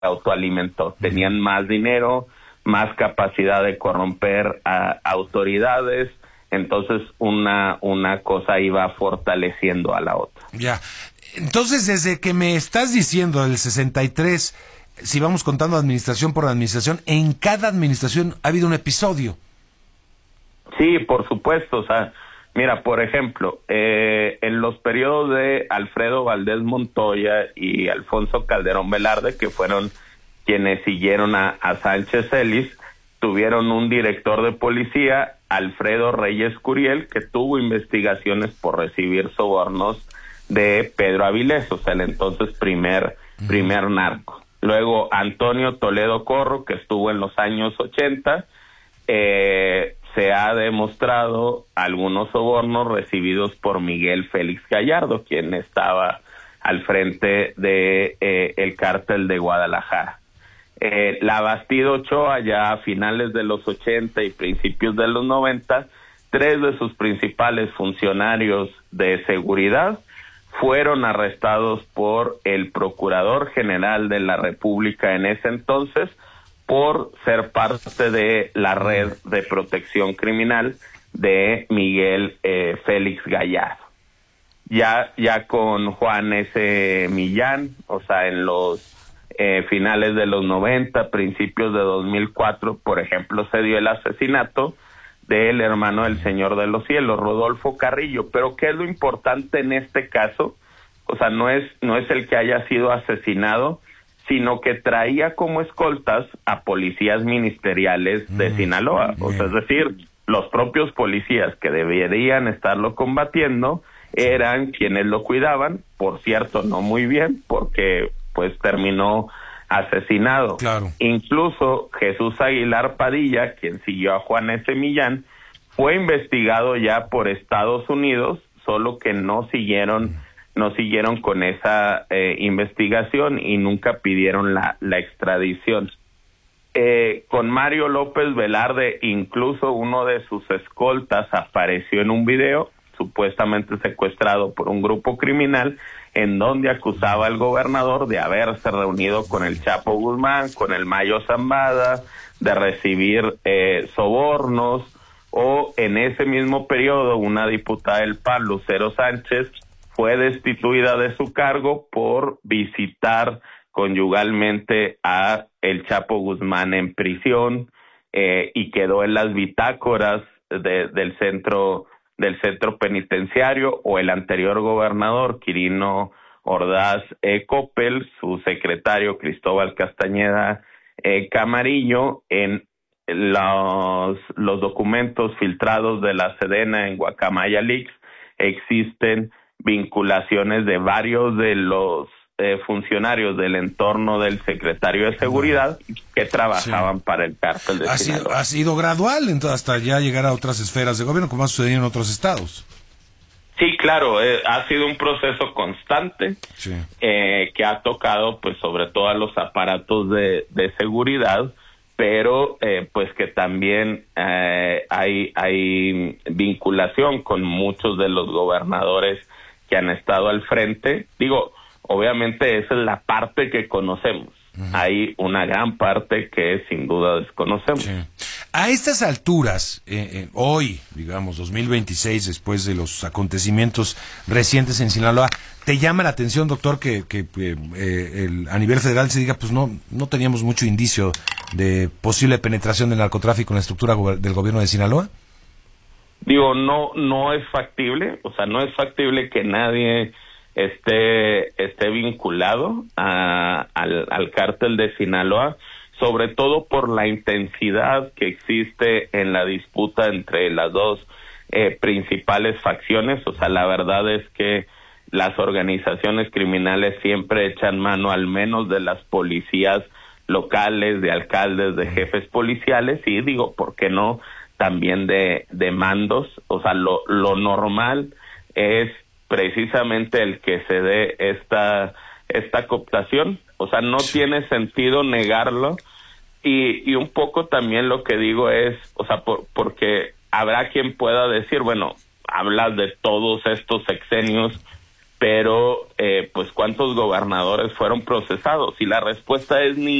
autoalimentó. Tenían más dinero, más capacidad de corromper a autoridades, entonces una cosa iba fortaleciendo a la otra. Ya. Entonces, desde que me estás diciendo el 63, si vamos contando administración por administración, en cada administración ha habido un episodio. Sí, por supuesto, o sea, mira, por ejemplo, en los periodos de Alfredo Valdés Montoya y Alfonso Calderón Velarde, que fueron quienes siguieron a Sánchez Celis, tuvieron un director de policía, Alfredo Reyes Curiel, que tuvo investigaciones por recibir sobornos de Pedro Avilés, o sea, el entonces primer narco. Luego Antonio Toledo Corro, que estuvo en los años 80, se ha demostrado algunos sobornos recibidos por Miguel Félix Gallardo, quien estaba al frente de el cártel de Guadalajara. La Bastida Ochoa, ya a finales de los 80 y principios de los 90, 3 de sus principales funcionarios de seguridad fueron arrestados por el Procurador General de la República en ese entonces por ser parte de la red de protección criminal de Miguel Félix Gallardo. Ya con Juan S. Millán, o sea, en los finales de los 90, principios de 2004, por ejemplo, se dio el asesinato del hermano del Señor de los Cielos, Rodolfo Carrillo. Pero ¿qué es lo importante en este caso? O sea, no es el que haya sido asesinado, sino que traía como escoltas a policías ministeriales de Sinaloa. O sea, es decir, los propios policías que deberían estarlo combatiendo eran quienes lo cuidaban, por cierto, no muy bien, porque pues terminó asesinado. Claro. Incluso Jesús Aguilar Padilla, quien siguió a Juan S. Millán, fue investigado ya por Estados Unidos, solo que no siguieron con esa investigación y nunca pidieron la extradición. Con Mario López Velarde, incluso uno de sus escoltas apareció en un video, supuestamente secuestrado por un grupo criminal, en donde acusaba al gobernador de haberse reunido con el Chapo Guzmán, con el Mayo Zambada, de recibir sobornos, o en ese mismo periodo una diputada del PAN, Lucero Sánchez, fue destituida de su cargo por visitar conyugalmente a el Chapo Guzmán en prisión, y quedó en las bitácoras del centro penitenciario. O el anterior gobernador, Quirino Ordaz Coppel, su secretario Cristóbal Castañeda Camarillo, en los documentos filtrados de la Sedena en Guacamaya Leaks existen vinculaciones de varios de los funcionarios del entorno del secretario de Seguridad que trabajaban para el cártel de Sinaloa. Ha sido gradual, entonces, hasta ya llegar a otras esferas de gobierno, como ha sucedido en otros estados. Sí, claro, ha sido un proceso constante, sí, que ha tocado pues sobre todo a los aparatos de seguridad, pero pues que también hay vinculación con muchos de los gobernadores que han estado al frente. Digo, obviamente esa es la parte que conocemos. Hay una gran parte que sin duda desconocemos. Sí. A estas alturas, hoy, digamos, 2026, después de los acontecimientos recientes en Sinaloa, ¿te llama la atención, doctor, que a nivel federal se diga, pues no teníamos mucho indicio de posible penetración del narcotráfico en la estructura del gobierno de Sinaloa? Digo, no es factible, o sea, no es factible que nadie esté vinculado al cártel de Sinaloa, sobre todo por la intensidad que existe en la disputa entre las dos principales facciones. O sea, la verdad es que las organizaciones criminales siempre echan mano al menos de las policías locales, de alcaldes, de jefes policiales, y digo, ¿por qué no?, también de mandos. O sea, lo normal es precisamente el que se dé esta cooptación. O sea, no tiene sentido negarlo, y un poco también lo que digo es, o sea, porque habrá quien pueda decir, bueno, hablas de todos estos sexenios, pero pues ¿cuántos gobernadores fueron procesados? Y la respuesta es